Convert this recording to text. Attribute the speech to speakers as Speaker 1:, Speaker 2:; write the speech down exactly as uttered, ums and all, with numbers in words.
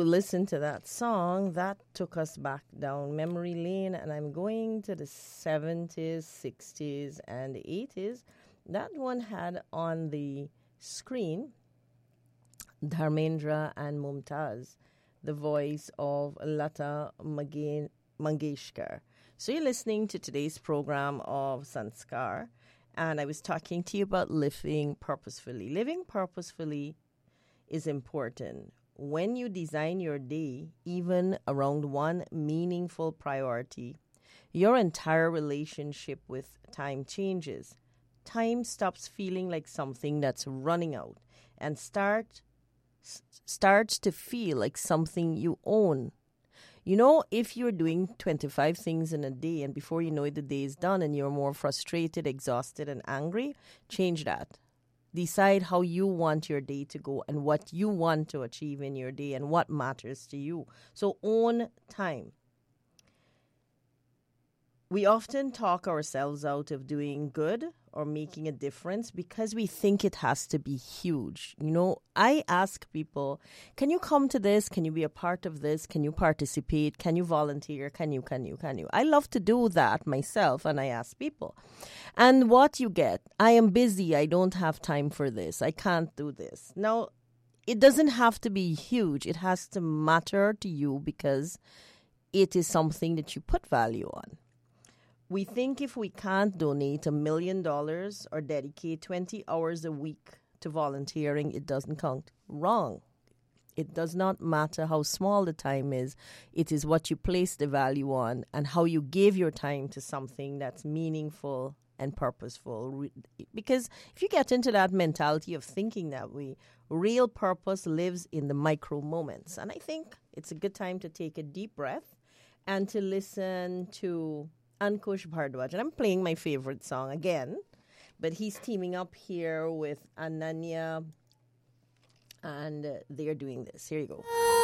Speaker 1: listen to that song, that took us back down memory lane, and I'm going to the seventies, sixties, and eighties. That one had on the screen Dharmendra and Mumtaz, the voice of Lata Mage- Mangeshkar. So you're listening to today's program of Sanskar, and I was talking to you about living purposefully. Living purposefully is important. When you design your day, even around one meaningful priority, your entire relationship with time changes. Time stops feeling like something that's running out and start s- starts to feel like something you own. You know, if you're doing twenty-five things in a day and before you know it, the day is done and you're more frustrated, exhausted, and angry, change that. Decide how you want your day to go and what you want to achieve in your day and what matters to you. So own time. We often talk ourselves out of doing good or making a difference because we think it has to be huge. You know, I ask people, can you come to this? Can you be a part of this? Can you participate? Can you volunteer? Can you, can you, can you? I love to do that myself, and I ask people. And what you get, I am busy. I don't have time for this. I can't do this. Now, it doesn't have to be huge. It has to matter to you because it is something that you put value on. We think if we can't donate a million dollars or dedicate twenty hours a week to volunteering, it doesn't count. Wrong. It does not matter how small the time is. It is what you place the value on and how you give your time to something that's meaningful and purposeful. Because if you get into that mentality of thinking that way, real purpose lives in the micro moments. And I think it's a good time to take a deep breath and to listen to Ankush Bhardwaj. And I'm playing my favorite song again, but he's teaming up here with Ananya, and uh, they're doing this. Here you go.